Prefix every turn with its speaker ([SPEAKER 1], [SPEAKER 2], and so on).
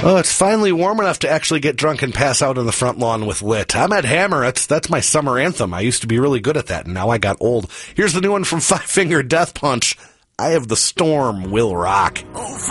[SPEAKER 1] Oh, it's finally warm enough to actually get drunk and pass out on the front lawn with Lit. I'm at Hammer. That's my summer anthem. I used to be really good at that, and now I got old. Here's the new one from Five Finger Death Punch. I Have the Storm Will Rock.